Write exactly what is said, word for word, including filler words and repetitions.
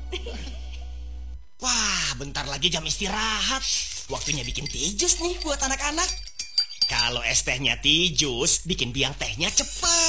Wah, bentar lagi jam istirahat. Waktunya bikin teh jus nih buat anak-anak. Kalau es tehnya teh jus, bikin biang tehnya cepat.